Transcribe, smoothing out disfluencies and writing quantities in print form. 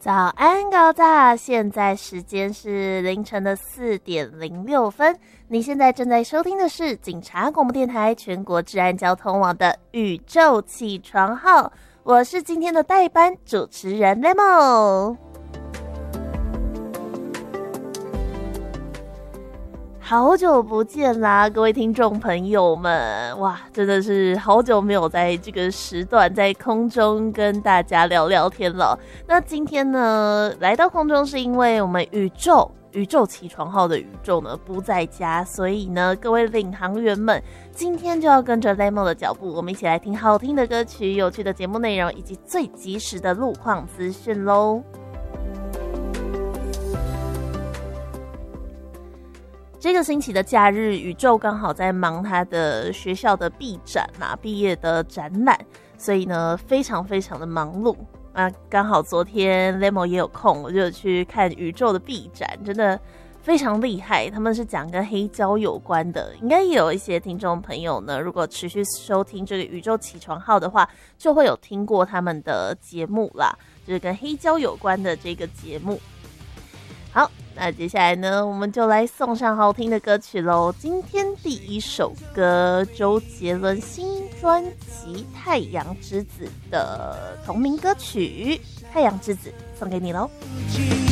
早安高大，现在时间是凌晨的4:06。你现在正在收听的是警察广播电台全国治安交通网的宇宙起床号，我是今天的代班主持人 Lemo。好久不见啦，各位听众朋友们！哇，真的是好久没有在这个时段在空中跟大家聊聊天了。那今天呢，来到空中是因为我们宇宙起床号的宇宙呢不在家，所以呢，各位领航员们，今天就要跟着 Lemo 的脚步，我们一起来听好听的歌曲、有趣的节目内容以及最及时的路况资讯咯。这个星期的假日，宇宙刚好在忙他的学校的毕展毕业的展览，所以呢非常非常的忙碌啊。刚好昨天 Lemo 也有空，我就去看宇宙的毕展，真的非常厉害。他们是讲跟黑胶有关的，应该也有一些听众朋友呢，如果持续收听这个宇宙起床号的话，就会有听过他们的节目啦，就是跟黑胶有关的这个节目。好，那接下来呢，我们就来送上好听的歌曲咯。今天第一首歌，周杰伦新专辑《太阳之子》的同名歌曲《太阳之子》送给你咯。